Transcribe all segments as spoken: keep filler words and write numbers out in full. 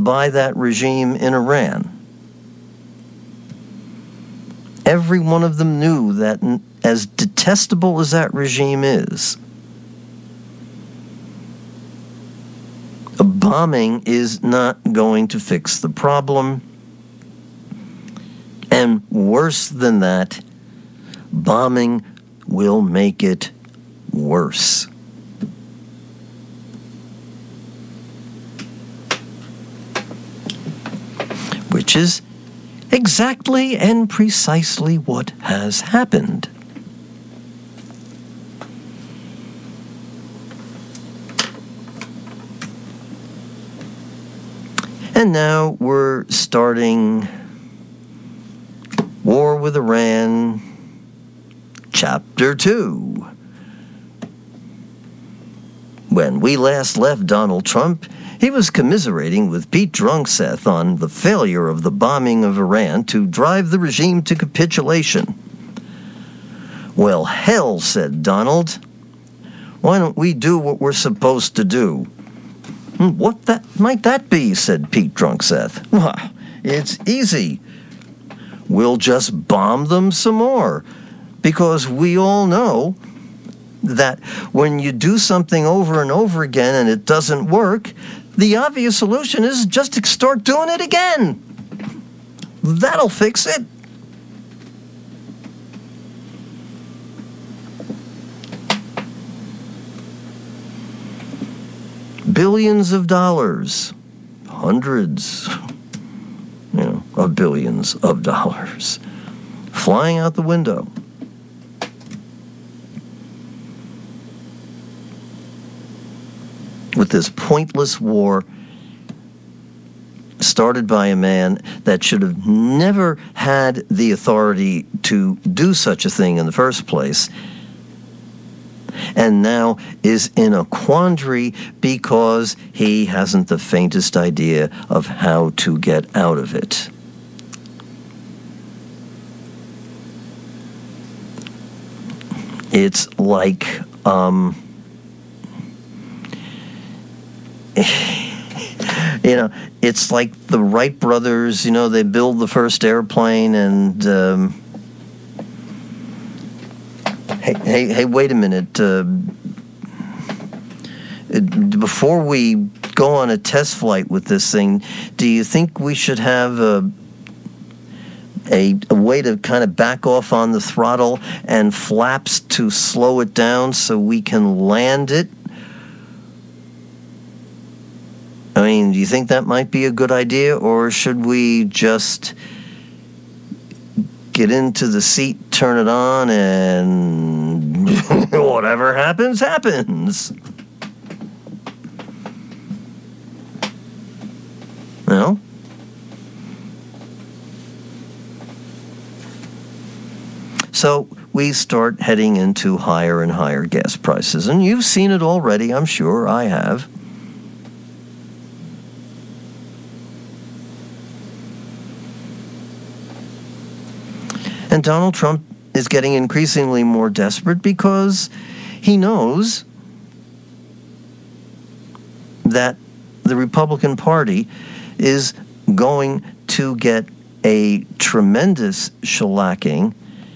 by that regime in Iran. Every one of them knew that as detestable as that regime is, a bombing is not going to fix the problem. And worse than that, bombing will make it worse. Which is exactly and precisely what has happened. And now we're starting War with Iran, Chapter two. When we last left Donald Trump, he was commiserating with Pete Drunksepp on the failure of the bombing of Iran to drive the regime to capitulation. Well, hell, said Donald. Why don't we do what we're supposed to do? What that might that be, said Pete Drunksepp. Well, it's easy. We'll just bomb them some more, because we all know that when you do something over and over again and it doesn't work, the obvious solution is just to start doing it again. That'll fix it. Billions of dollars, hundreds, you know, of billions of dollars flying out the window. With this pointless war started by a man that should have never had the authority to do such a thing in the first place, and now is in a quandary because he hasn't the faintest idea of how to get out of it. It's like, um, you know, it's like the Wright brothers, you know, they build the first airplane and, um, hey, hey, hey, wait a minute. Uh, before we go on a test flight with this thing, do you think we should have a, a, a way to kind of back off on the throttle and flaps to slow it down so we can land it? I mean, do you think that might be a good idea, or should we just get into the seat, turn it on, and whatever happens, happens? No? So we start heading into higher and higher gas prices, and you've seen it already, I'm sure. I have. And Donald Trump is getting increasingly more desperate because he knows that the Republican Party is going to get a tremendous shellacking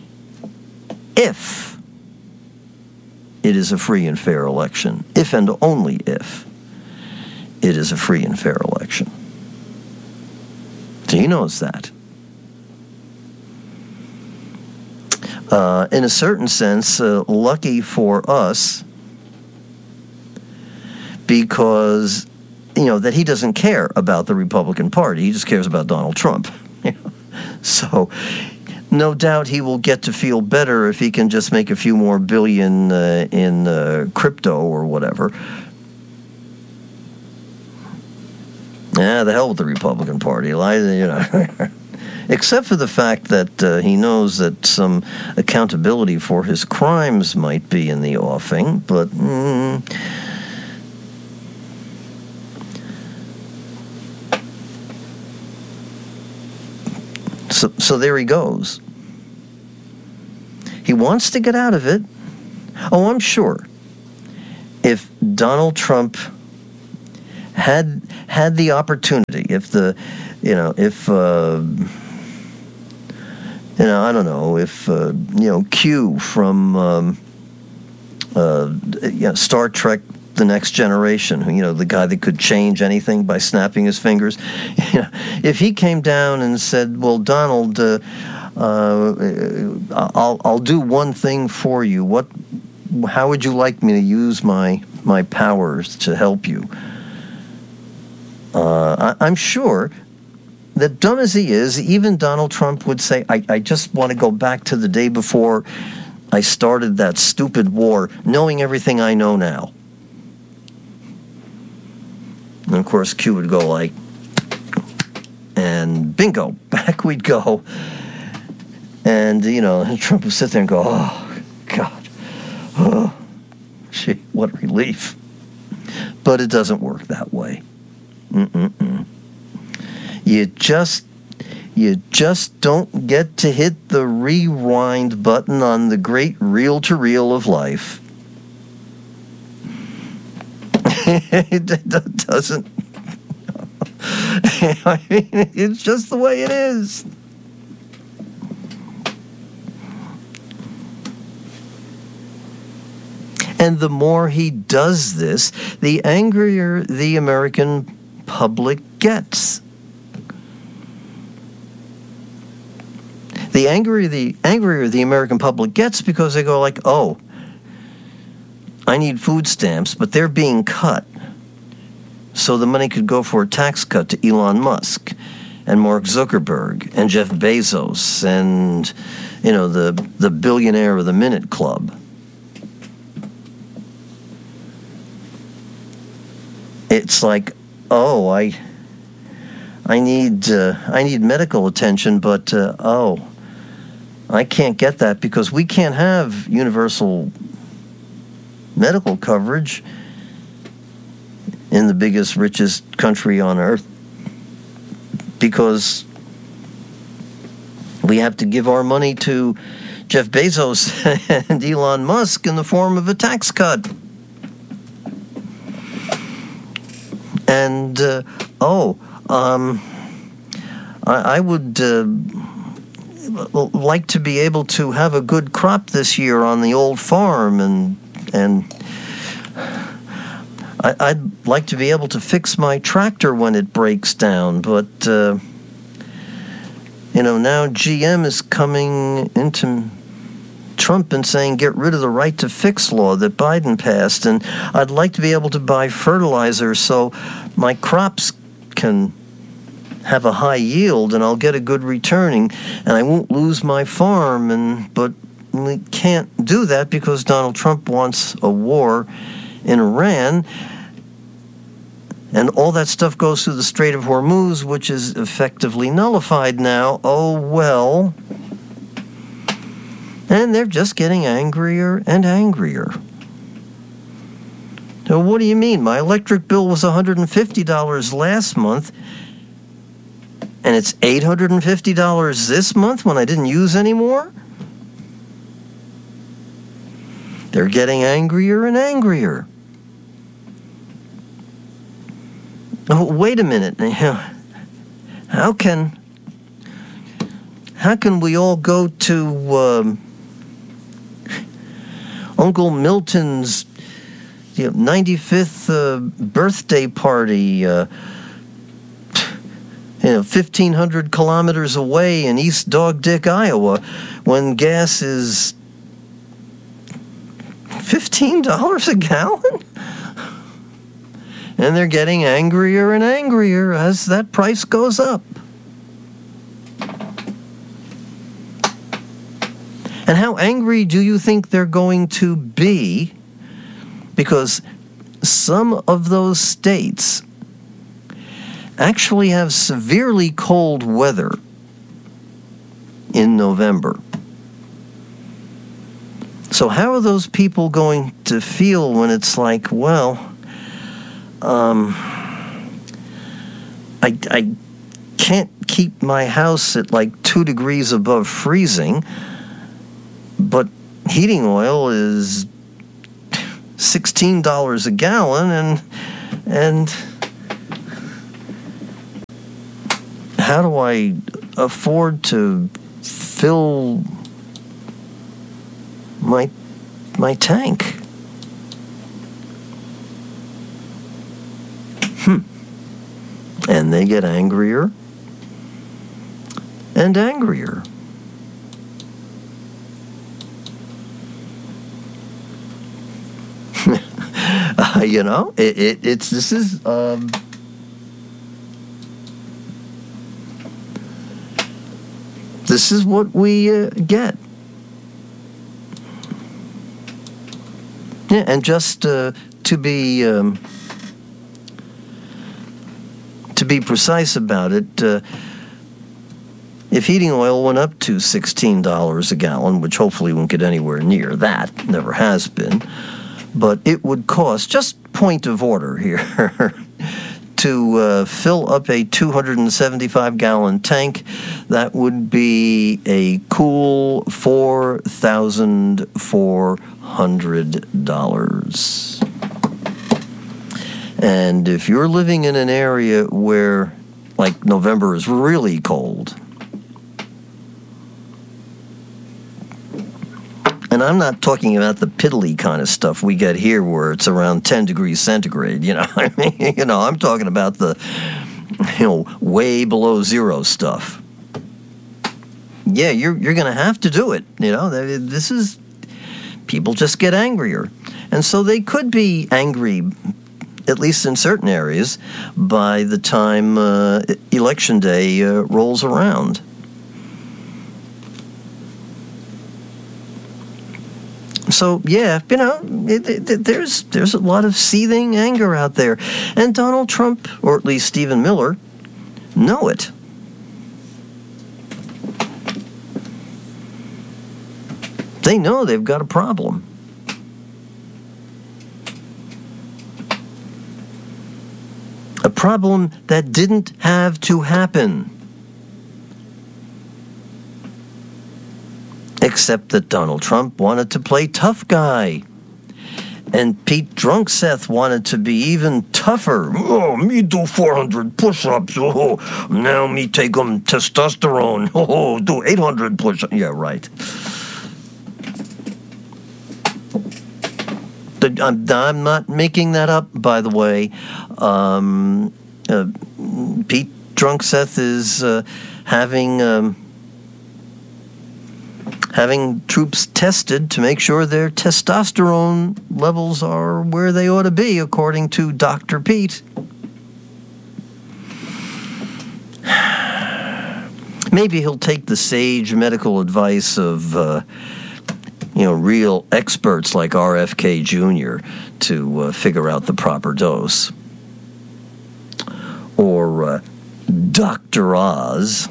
if it is a free and fair election. If and only if it is a free and fair election. So he knows that. Uh, in a certain sense, uh, lucky for us, because, you know, that he doesn't care about the Republican Party. He just cares about Donald Trump. So, no doubt he will get to feel better if he can just make a few more billion uh, in uh, crypto or whatever. Yeah, the hell with the Republican Party. You know. Except for the fact that uh, he knows that some accountability for his crimes might be in the offing, but mm, so, so there he goes. He wants to get out of it. Oh, I'm sure if Donald Trump had had the opportunity, if the, you know, if, uh, you know, I don't know, if, uh, you know, Q from um, uh, you know, Star Trek The Next Generation, you know, the guy that could change anything by snapping his fingers, you know, if he came down and said, well, Donald, uh, uh, I'll, I'll do one thing for you. What, how would you like me to use my, my powers to help you? Uh, I, I'm sure that, dumb as he is, even Donald Trump would say, I, I just want to go back to the day before I started that stupid war, knowing everything I know now. And of course, Q would go like, and bingo, back we'd go. And, you know, and Trump would sit there and go, oh, God, oh, gee, what relief. But it doesn't work that way. Mm-mm-mm. You just, you just don't get to hit the rewind button on the great reel-to-reel of life. It doesn't. I mean, it's just the way it is. And the more he does this, the angrier the American public gets. The angrier the angrier the American public gets because they go like, oh, I need food stamps, but they're being cut. So the money could go for a tax cut to Elon Musk and Mark Zuckerberg and Jeff Bezos and, you know, the, the billionaire of the Minute Club. It's like, oh, I I need uh, I need medical attention, but uh, oh, I can't get that because we can't have universal medical coverage in the biggest, richest country on earth because we have to give our money to Jeff Bezos and Elon Musk in the form of a tax cut. And, uh, oh, um, I, I would uh, like to be able to have a good crop this year on the old farm, and and I, I'd like to be able to fix my tractor when it breaks down, but, uh, you know, now G M is coming into Trump and saying get rid of the right to fix law that Biden passed, and I'd like to be able to buy fertilizer so my crops can have a high yield and I'll get a good returning and I won't lose my farm. And but we can't do that because Donald Trump wants a war in Iran, and all that stuff goes through the Strait of Hormuz, which is effectively nullified now. Oh well. And they're just getting angrier and angrier. Now, what do you mean? My electric bill was one hundred fifty dollars last month, and it's eight hundred fifty dollars this month when I didn't use any more? They're getting angrier and angrier. Oh, wait a minute. How can, how can we all go to um, Uncle Milton's you know, ninety-fifth uh, birthday party, uh, you know, fifteen hundred kilometers away in East Dog-Dick, Iowa, when gas is fifteen dollars a gallon? And they're getting angrier and angrier as that price goes up. And how angry do you think they're going to be? Because some of those states actually have severely cold weather in November. So how are those people going to feel when it's like, well, um, I, I can't keep my house at like two degrees above freezing, but heating oil is sixteen dollars a gallon, and and how do I afford to fill my my tank? Hmm. And they get angrier and angrier. uh, you know, it, it, it's this is um, this is what we uh, get. Yeah, and just uh, to be um, to be precise about it, uh, if heating oil went up to sixteen dollars a gallon, which hopefully won't get anywhere near that, never has been, but it would cost, just point of order here, to uh, fill up a two hundred seventy-five gallon tank, that would be a cool four thousand four hundred dollars. And if you're living in an area where, like, November is really cold, and I'm not talking about the piddly kind of stuff we get here where it's around ten degrees centigrade, you know. I mean, you know, I'm talking about the, you know, way below zero stuff. Yeah, you're you're going to have to do it, you know. This is, people just get angrier. And so they could be angry, at least in certain areas, by the time uh, election day uh, rolls around. So, yeah, you know, it, it, there's there's a lot of seething anger out there. And Donald Trump, or at least Stephen Miller, know it. They know they've got a problem. A problem that didn't have to happen. Except that Donald Trump wanted to play tough guy. And Pete Drunkseth wanted to be even tougher. Oh, me do four hundred push-ups. Oh, now me take them testosterone. Oh, do eight hundred push-ups. Yeah, right. I'm, I'm not making that up, by the way. Um, uh, Pete Drunkseth is uh, having... Um, having troops tested to make sure their testosterone levels are where they ought to be, according to Doctor Pete. Maybe he'll take the sage medical advice of, uh, you know, real experts like R F K Junior to uh, figure out the proper dose. Or uh, Doctor Oz.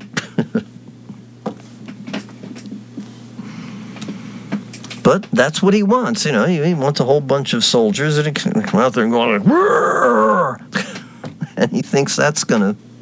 But that's what he wants, you know. He wants a whole bunch of soldiers that can come out there and go like, "Roar!" And he thinks that's going to